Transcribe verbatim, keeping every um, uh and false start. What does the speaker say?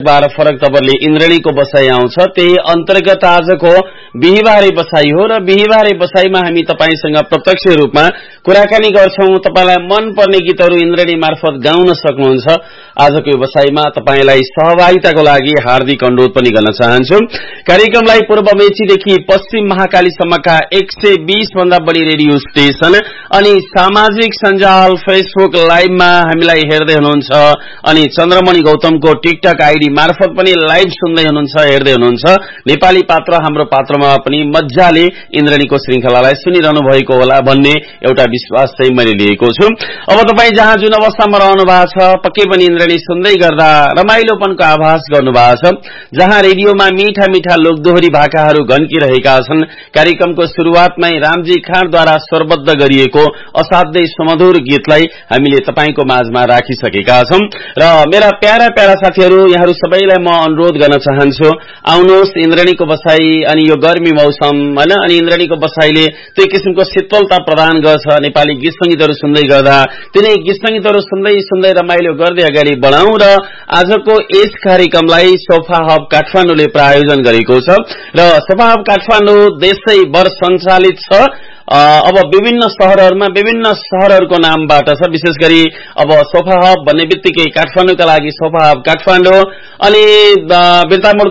बाह्र फरक तबरले इन्द्रणीको बसाई आउँछ। त्यही अन्तर्गत आजको बिहीबारे बसाई हो र बिहीबारे बसाईमा हामी तपाईसँग प्रत्यक्ष रूपमा कुराकानी गर्छौं। तपाईलाई मन पर्ने गीतहरू इन्द्रणी मार्फत गाउन सक्नुहुन्छ। आजको यो बसाईमा तपाईलाई सहभागिताको लागि हार्दिक अनुरोध पनि गर्न चाहन्छु। कार्यक्रमलाई पूर्व मेचीदेखि पश्चिम महाकालीसम्मका एक सय बीस भन्दा बढी रेडियो स्टेशन अनि सामाजिक सञ्जाल फेसबुक लाइभमा हामीलाई हेर्दै हुनुहुन्छ अनि चन्द्रमणि गौतमको टिकटक आईडी मार्फत पनि लाइभ सुन्दै हुनुहुन्छ, हेर्दै हुनुहुन्छ। नेपाली पात्र हाम्रो पात्रमा पनि मज्जाले इन्द्रणीको श्रृंखलालाई सुनिरहनु भएको होला भन्ने एउटा विश्वास चाहिँ मैले लिएको छु। अब तपाईँ जहाँ जुन अवस्थामा रहनु भएको छ, पक्कै पनि इन्द्रणी सुन्दै गर्दा रमाइलोपनको आभास गर्नु भएको छ। जहाँ रेडियोमा मीठा मीठा लोकदोहोरी भाकाहरू घन्किरहेका छन्। कार्यक्रमको शुरूआतमै रामजी खाँडद्वारा स्वरबद्ध गरिएको असाध्यै सुमधुर गीतलाई हामीले तपाईको माझमा राखिसकेका छौं। र मेरा प्यारा प्यारा साथीहरू, यहाँहरू सबैलाई म अनुरोध गर्न चाहन्छु, आउनुहोस् इन्द्रणीको बसाई अनि यो गर्मी मौसम हैन, अनि इन्द्रणीको बसाईले त्यो किसिमको शीतलता प्रदान गर्छ। नेपाली गीत संगीतहरू सुन्दै गर्दा तिनै गीत संगीतहरू सुन्दै सुन्दै रमाइलो गर्दै अगाडि बढाउँ। र आजको यस कार्यक्रमलाई सोफा हब काठमाडौँले प्रायोजन गरेको छ र सोफा हब काठमाडौँ देशैभर सञ्चालित छ। अब विभिन्न शहरहरूमा विभिन्न शहरहरूको नामबाट छ। विशेष गरी अब सोफा हब भन्ने बित्तिकै काठमाडौँका लागि सोफा हब काठमाडौँ अनि बिर्तामोड